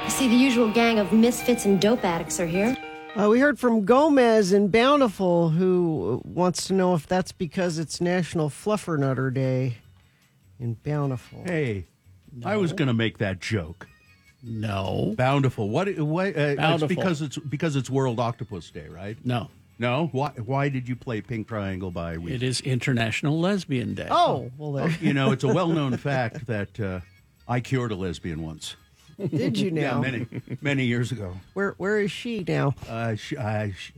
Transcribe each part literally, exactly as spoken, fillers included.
I see the usual gang of misfits and dope addicts are here. Uh, we heard from Gomez in Bountiful, who wants to know if that's because it's National Fluffernutter Day in Bountiful. Hey, no. I was going to make that joke. No. Bountiful. What? Why, uh, Bountiful. It's because it's because it's World Octopus Day, right? No. No? Why, why did you play Pink Triangle by Weezer? It is International Lesbian Day. Oh, well, there. You know, it's a well-known fact that uh, I cured a lesbian once. Did you now? Yeah, many, many years ago. Where Where is she now? Uh, she, I, she,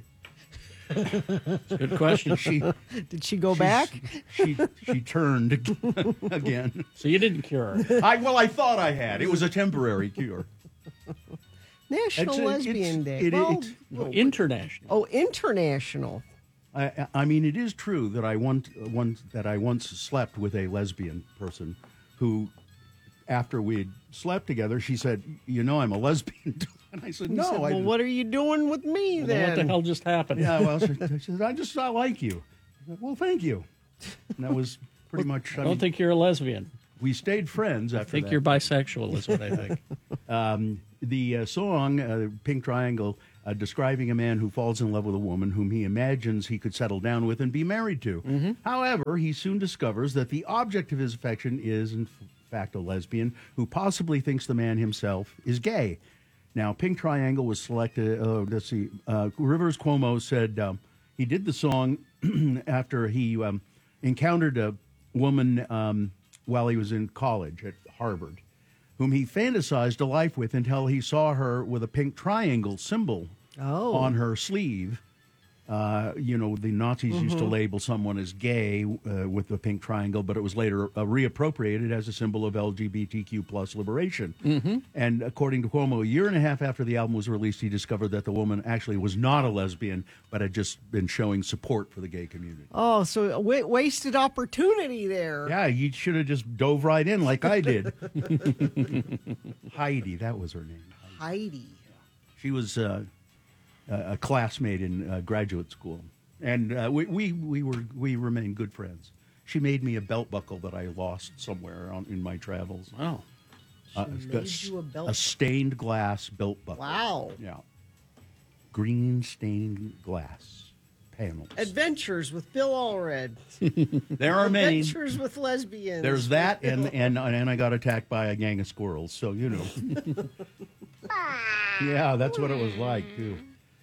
Good question. She Did she go back? She she turned again. So you didn't cure her. I well, I thought I had. It was a temporary cure. National It's a- Lesbian it's- Day. it- well, it's- No, international. oh, international. I, I mean, it is true that I once, once that I once slept with a lesbian person who, after we had slept together, she said, "You know, I'm a lesbian." And I said, He "No, said, I well, what are you doing with me Well, then? what the hell just happened? Yeah, well, she, she said, I just I like you. I said, well, thank you. And that was pretty much. I I don't mean, think you're a lesbian. we stayed friends after I think that. you're bisexual is what I think. Um, the uh, song, uh, Pink Triangle, uh, describing a man who falls in love with a woman whom he imagines he could settle down with and be married to. Mm-hmm. However, he soon discovers that the object of his affection is, in f- fact, a lesbian who possibly thinks the man himself is gay. Now, Pink Triangle was selected. Uh, let's see. Uh, Rivers Cuomo said um, he did the song after he um, encountered a woman um, while he was in college at Harvard, whom he fantasized a life with until he saw her with a pink triangle symbol Oh. on her sleeve. Uh, you know, the Nazis used to label someone as gay uh, with the pink triangle, but it was later uh, reappropriated as a symbol of L G B T Q plus liberation. Mm-hmm. And according to Cuomo, a year and a half after the album was released, he discovered that the woman actually was not a lesbian, but had just been showing support for the gay community. Oh, so a wa- wasted opportunity there. Yeah, you should have just dove right in like I did. Heidi, that was her name. Heidi. She was uh, a classmate in uh, graduate school, and uh, we, we we were we remained good friends. She made me a belt buckle that I lost somewhere on, in my travels. Wow. Uh, made you a belt- a stained glass belt buckle. Wow. Yeah, green stained glass panels. Adventures with Bill Allred. There are many. Adventures with lesbians. There's that, and and and I got attacked by a gang of squirrels. So you know. Yeah, that's what it was like too.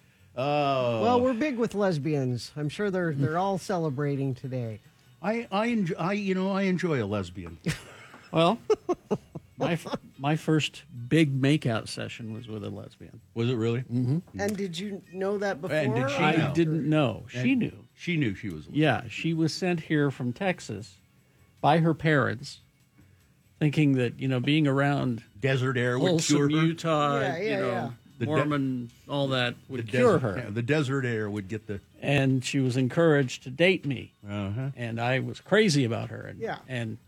Oh, Well, we're big with lesbians. I'm sure they're they're all celebrating today. I I enjoy I you know I enjoy a lesbian. Well, my f- my first big makeout session was with a lesbian. Was it really? Mm-hmm. And did you know that before? And did she I know? didn't know. She knew. She knew she was. A lesbian. Yeah, she was sent here from Texas by her parents, thinking that, you know, being around Desert air would wholesome cure her. Utah, Yeah, yeah, you know, yeah. The de- Mormon, all that The would desert, cure her. yeah, the desert air would get the. And she was encouraged to date me. Uh-huh. And I was crazy about her. And, Yeah. and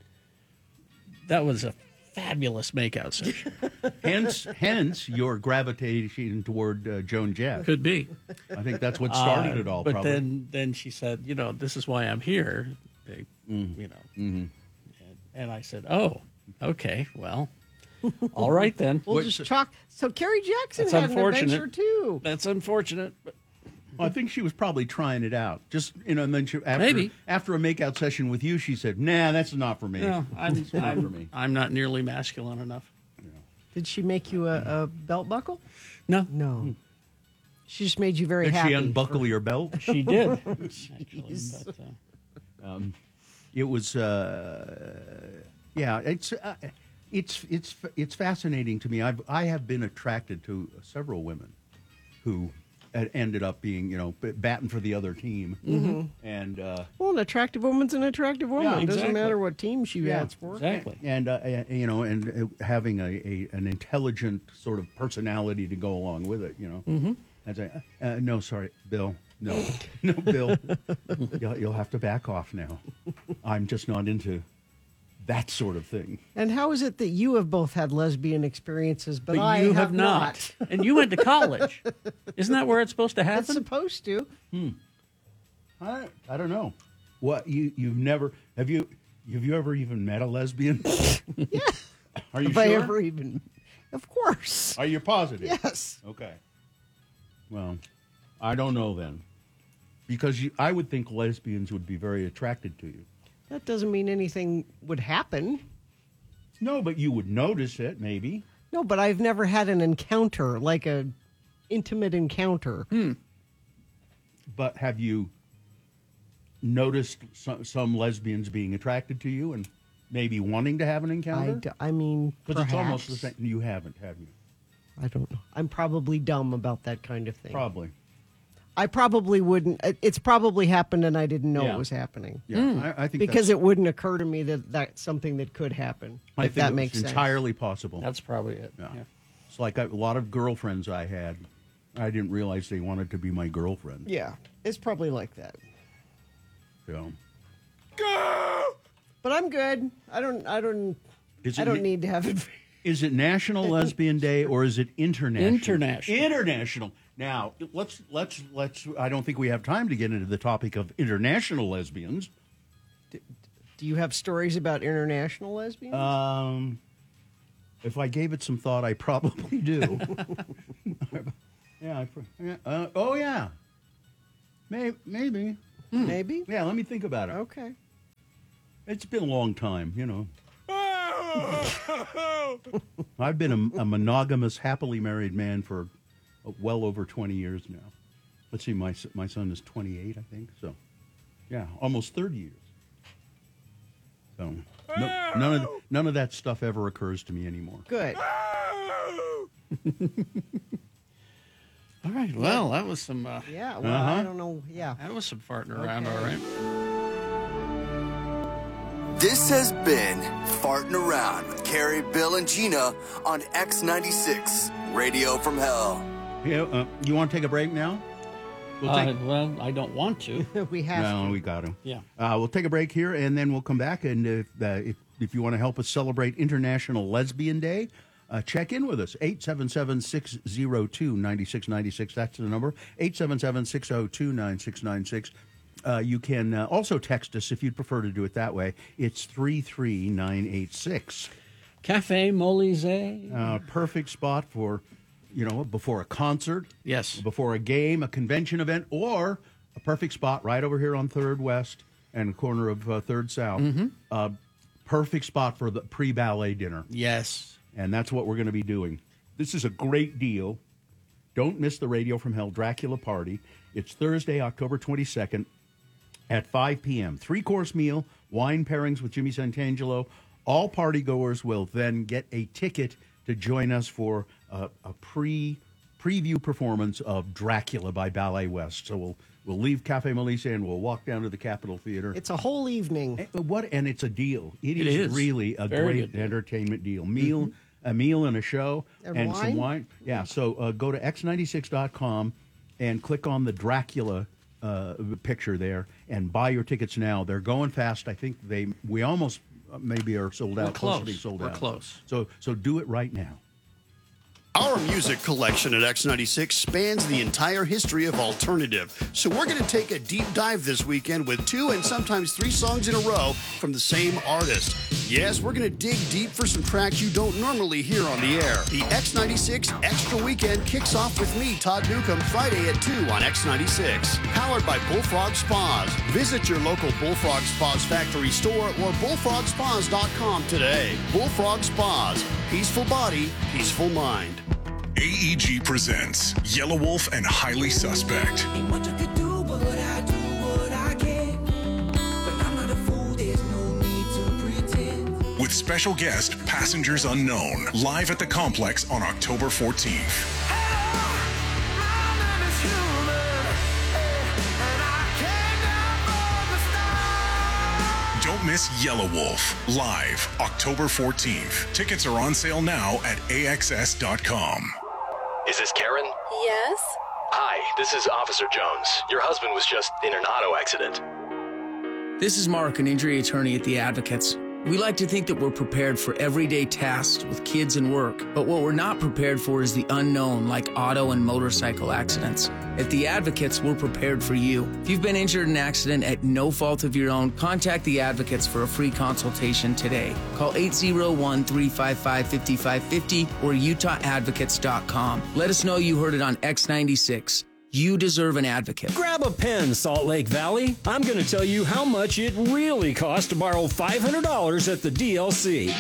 that was a fabulous makeout session. Hence, hence your gravitation toward uh, Joan Jett. Could be. I think that's what started Uh, it all. But probably. then, then she said, you know, this is why I'm here. They, Mm. You know, and, and I said, oh, okay, well, all right then. We'll Wait, just so- chalk. So Carrie Jackson That's had an unfortunate. adventure too. That's unfortunate. But Well, I think she was probably trying it out. Just you know, and then she, after Maybe. after a makeout session with you, she said, "Nah, that's not for me." no, I'm, It's not I'm, for me. I'm not nearly masculine enough. Did she make you a, a belt buckle? No, No. She just made you very Did happy. she unbuckle your belt? she did. Actually, but, uh, It was, uh, yeah. It's uh, it's it's it's fascinating to me. I've I have been attracted to several women who had ended up being, you know, b- batting for the other team, mm-hmm. and uh, Well, an attractive woman's an attractive woman. Yeah, It doesn't exactly. matter what team she Yeah, bats for. exactly. and uh, uh, you know, and uh, having a, a an intelligent sort of personality to go along with it. You know, mm-hmm. and say, uh, no, sorry, Bill. No, no, Bill. you'll, you'll have to back off now. I'm just not into that sort of thing. And how is it that you have both had lesbian experiences, but, but I you have, have not. And you went to college. Isn't that where it's supposed to It's happen? supposed to. I, I don't know. What you you've never have you have you ever even met a lesbian? Yeah. Are you If sure? I ever even, Of course. Are you positive? Yes. Okay. Well, I don't know then. Because you, I would think lesbians would be very attracted to you. That doesn't mean anything would happen. No, but you would notice it, maybe. No, but I've never had an encounter, like a intimate encounter. Hmm. But have you noticed some, some lesbians being attracted to you and maybe wanting to have an I, encounter? d- I mean, Because it's almost perhaps. the same. You haven't, have you? I don't know. I'm probably dumb about that kind of thing. Probably. I probably wouldn't. it- It's probably happened and I didn't know Yeah. it was happening. Yeah, I, I think Because that's, it wouldn't occur to me that that's something that could happen. I if think that it makes was sense. entirely possible. That's probably it. Yeah. Yeah. It's like a lot of girlfriends I had. I didn't realize they wanted to be my girlfriend. Yeah, it's probably like that. So, But I'm good. I don't. I don't. Is I it don't na- need to have it. is it National Lesbian Day or is it international? International. International. Now let's let's let's. I don't think we have time to get into the topic of international lesbians. Do you have stories about international lesbians? Um, if I gave it some thought, I probably do. yeah. I, pro- yeah uh, oh yeah. Maybe. Maybe. Maybe. Yeah. Let me think about it. Okay. It's been a long time, you know. I've been a, a monogamous, happily married man for uh, well over twenty years now. Let's see, my s- my son is twenty-eight, I think. So, yeah, almost thirty years. So, no, none of none of that stuff ever occurs to me anymore. Good. All right. Well, that was some. Uh, Yeah. Well, Uh-huh. I don't know. Yeah. that was some farting around. Okay. All right. This has been Farting Around with Carrie, Bill, and Gina on X ninety-six, Radio from Hell. Yeah, uh, you want to take a break now? We'll Uh, take. well, I don't want to. we have. No, to. we got to. Yeah. Uh, we'll take a break here, and then we'll come back. And if uh, if, if you want to help us celebrate International Lesbian Day, uh, check in with us. eight seven seven, six zero two, nine six nine six. That's the number. eight seven seven, six zero two, nine six nine six. Uh, you can uh, also text us if you'd prefer to do it that way. It's three three nine eight six. Cafe Molise. Uh, perfect spot for, you know, before a concert. Yes. Before a game, a convention event, or a perfect spot right over here on third West and corner of uh, third South. Uh, perfect spot for the pre-ballet dinner. Yes. And that's what we're going to be doing. This is a great deal. Don't miss the Radio from Hell Dracula Party. It's Thursday, October twenty-second at five p.m. Three-course meal, wine pairings with Jimmy Santangelo. All partygoers will then get a ticket to join us for a, a pre preview performance of Dracula by Ballet West. So we'll we'll leave Cafe Melissa and we'll walk down to the Capitol Theater. It's a whole evening. And what and it's a deal. It It is, is. really a Very great good deal. entertainment deal. Meal, a meal and a show, And some wine? wine. Yeah. So uh, go to x ninety-six dot com and click on the Dracula uh, picture there and buy your tickets now. They're going fast. I think they we almost uh, maybe are sold out. We're Close to close. being sold We're out. close. So so do it right now. Our music collection at X ninety-six spans the entire history of alternative. So we're going to take a deep dive this weekend with two and sometimes three songs in a row from the same artist. Yes, we're going to dig deep for some tracks you don't normally hear on the air. The X ninety-six Extra Weekend kicks off with me, Todd Newcomb, Friday at two on X ninety-six. Powered by Bullfrog Spas. Visit your local Bullfrog Spas factory store or bullfrog spas dot com today. Bullfrog Spas. Peaceful body, peaceful mind. A E G presents Yellow Wolf and Highly Suspect. Ain't much I could do, but I do what I can. But I'm not a fool, there's no need to pretend. With special guest Passengers Unknown, live at the Complex on October fourteenth. Don't miss Yellow Wolf, live October fourteenth. Tickets are on sale now at A X S dot com. Is this Karen? Yes? Hi, this is Officer Jones. Your husband was just in an auto accident. This is Mark, an injury attorney at the Advocates. We like to think that we're prepared for everyday tasks with kids and work, but what we're not prepared for is the unknown, like auto and motorcycle accidents. At The Advocates, we're prepared for you. If you've been injured in an accident at no fault of your own, contact The Advocates for a free consultation today. Call eight oh one, three five five, five five five zero or utah advocates dot com. Let us know you heard it on X ninety-six. You deserve an advocate. Grab a pen, Salt Lake Valley. I'm going to tell you how much it really costs to borrow five hundred dollars at the D L C.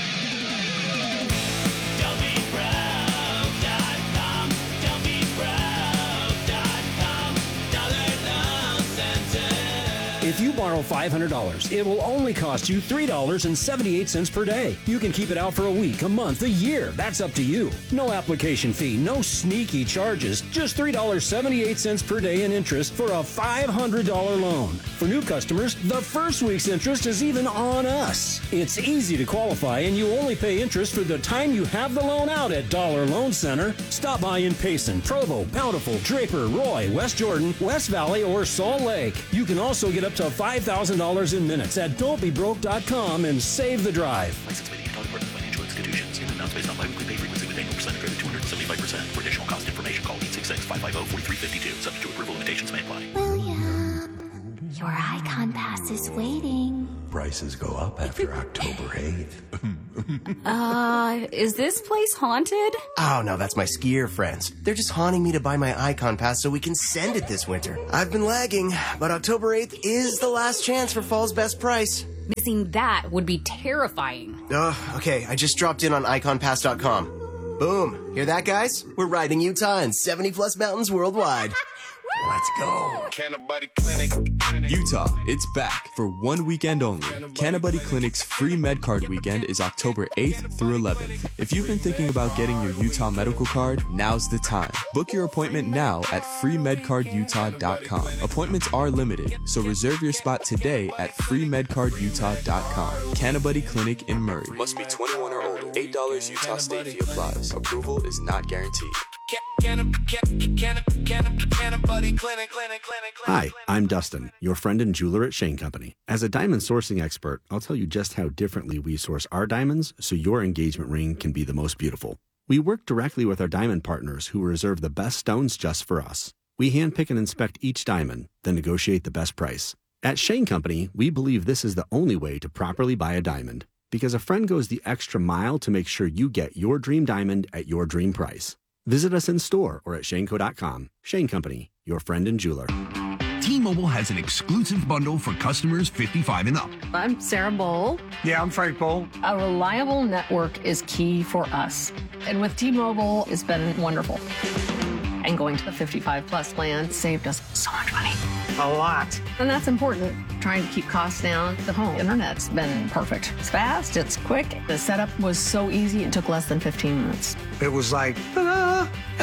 If you borrow five hundred dollars, it will only cost you three dollars and seventy-eight cents per day. You can keep it out for a week, a month, a year. That's up to you. No application fee, no sneaky charges. Just three dollars and seventy-eight cents per day in interest for a five hundred dollars loan. For new customers, the first week's interest is even on us. It's easy to qualify, and you only pay interest for the time you have the loan out at Dollar Loan Center. Stop by in Payson, Provo, Bountiful, Draper, Roy, West Jordan, West Valley, or Salt Lake. You can also get up to five thousand dollars in minutes at don't be broke dot com and save the drive. License by the Utah Department of Financial Institutions. Even amounts based on biweekly pay frequency with annual percent credit two hundred seventy-five percent. For additional cost information, call eight six six, five five zero, four three five two. Subject to approval, limitations may apply. William, your Icon Pass is waiting. Prices go up after October eighth. Uh, is this place haunted? Oh, no, that's my skier friends. They're just haunting me to buy my Icon Pass so we can send it this winter. I've been lagging, but October eighth is the last chance for fall's best price. Missing that would be terrifying. Oh, okay, I just dropped in on icon pass dot com. Boom. Hear that, guys? We're riding Utah and seventy plus mountains worldwide. Let's go. Cannabuddy Clinic. Utah, it's back for one weekend only. Cannabuddy Clinic's free MedCard weekend is October eighth through eleventh. If you've been thinking about getting your Utah medical card, now's the time. Book your appointment now at free med card utah dot com. Appointments are limited, so reserve your spot today at free med card utah dot com. Cannabuddy Clinic in Murray. Must be twenty-one or older. eight dollars Utah state fee applies. Approval is not guaranteed. Hi, I'm Dustin, your friend and jeweler at Shane Company. As a diamond sourcing expert, I'll tell you just how differently we source our diamonds so your engagement ring can be the most beautiful. We work directly with our diamond partners who reserve the best stones just for us. We handpick and inspect each diamond, then negotiate the best price. At Shane Company, we believe this is the only way to properly buy a diamond, because a friend goes the extra mile to make sure you get your dream diamond at your dream price. Visit us in store or at shane co dot com. Shane Company, your friend and jeweler. T-Mobile has an exclusive bundle for customers fifty-five and up. I'm Sarah Bowl. Yeah, I'm Frank Bowl. A reliable network is key for us. And with T-Mobile, it's been wonderful. And going to the fifty-five plus plan saved us so much money. A lot. And that's important. Trying to keep costs down. The home internet's been perfect. It's fast, it's quick. The setup was so easy, it took less than fifteen minutes. It was like, ta-da!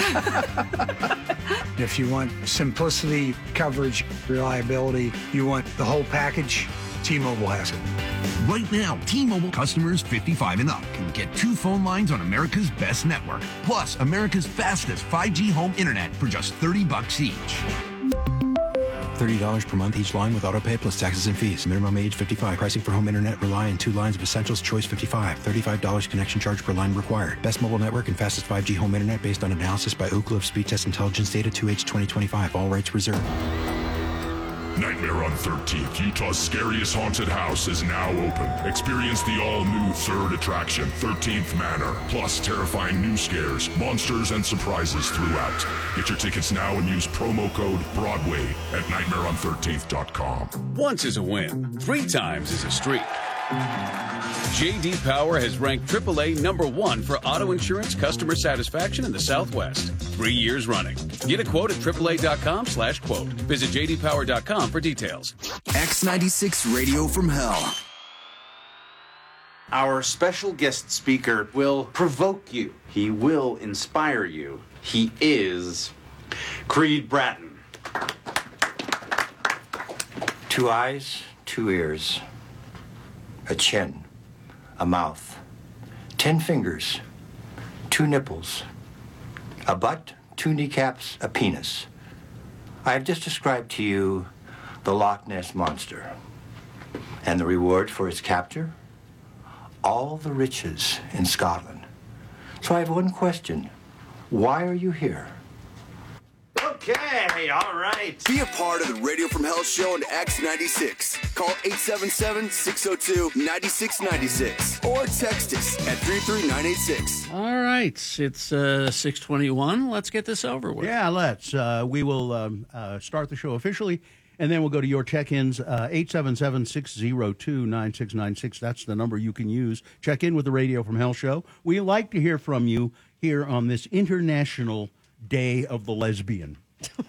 If you want simplicity, coverage, reliability, you want the whole package, T-Mobile has it. Right now, T-Mobile customers fifty-five and up can get two phone lines on America's best network, plus America's fastest five G home internet for just thirty bucks each. thirty dollars per month each line with autopay plus taxes and fees. Minimum age fifty-five. Pricing for home internet rely on two lines of Essentials Choice fifty-five. thirty-five dollars connection charge per line required. Best mobile network and fastest five G home internet based on analysis by Ookla of Speed Test Intelligence Data two H twenty twenty-five. All rights reserved. Nightmare on thirteenth, Utah's scariest haunted house is now open. Experience the all-new third attraction, thirteenth Manor, plus terrifying new scares, monsters, and surprises throughout. Get your tickets now and use promo code BROADWAY at nightmare on thirteenth dot com. Once is a win, three times is a streak. J D Power has ranked triple A number one for auto insurance customer satisfaction in the Southwest. Three years running. Get a quote at triple A dot com slash quote. Visit J D power dot com for details. X ninety-six Radio from Hell. Our special guest speaker will provoke you. He will inspire you. He is Creed Bratton. Two eyes, two ears, a chin, a mouth, ten fingers, two nipples, a butt, two kneecaps, a penis. I have just described to you the Loch Ness Monster. And the reward for its capture? all the riches in Scotland. So I have one question. Why are you here? Okay, all right. Be a part of the Radio from Hell show on X ninety-six. Call eight seven seven, six zero two, nine six nine six or text us at three three nine eight six. All right, it's uh, six twenty-one. Let's get this over with. Yeah, let's. Uh, we will um, uh, start the show officially, and then we'll go to your check-ins, uh, eight seven seven, six zero two, nine six nine six. That's the number you can use. Check in with the Radio from Hell show. We like to hear from you here on this International Day of the Lesbian.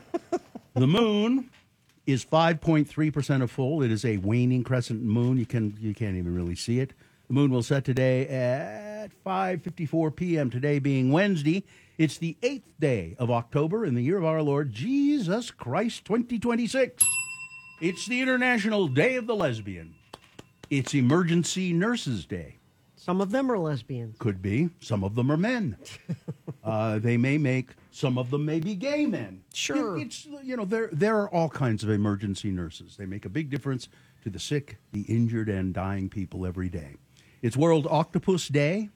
The moon is five point three percent of full. It is a waning crescent moon. You can you can't even really see it. The moon will set today at five fifty-four p.m. Today being Wednesday. It's the eighth day of October in the year of our Lord Jesus Christ twenty twenty-six. It's the International Day of the Lesbian. It's Emergency Nurses Day. Some of them are lesbians. Could be. Some of them are men. uh, they may make, some of them may be gay men. Sure. It, it's, you know, there, there are all kinds of emergency nurses. They make a big difference to the sick, the injured, and dying people every day. It's World Octopus Day,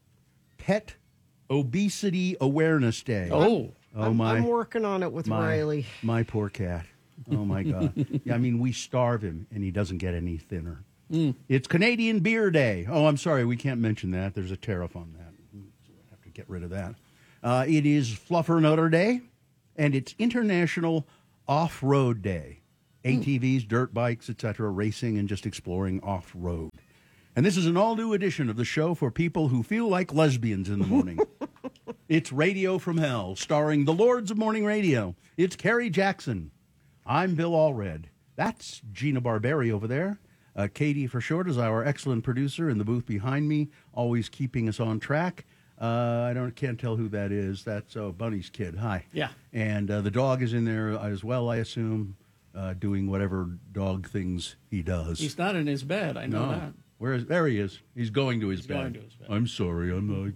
Pet Obesity Awareness Day. Oh. Oh, I'm, my. I'm working on it with my, Riley. My poor cat. Oh, my God. Yeah, I mean, we starve him, and he doesn't get any thinner. Mm. It's Canadian Beer Day. Oh, I'm sorry, we can't mention that. There's a tariff on that. So we have to get rid of that. Uh, it is Fluffernutter Day, and it's International Off-Road Day. A T Vs, dirt bikes, et cetera, racing and just exploring off-road. And this is an all-new edition of the show for people who feel like lesbians in the morning. It's Radio from Hell, starring the Lords of Morning Radio. It's Carrie Jackson. I'm Bill Allred. That's Gina Barberi over there. Uh, Katie, for short, is our excellent producer in the booth behind me, always keeping us on track. Uh, I don't can't tell who that is. That's uh, Bunny's kid. Hi. Yeah. And uh, the dog is in there as well, I assume, uh, doing whatever dog things he does. He's not in his bed. I know no. that. Where is? There he is. He's going to his He's bed. going to his bed. I'm sorry. I'm not.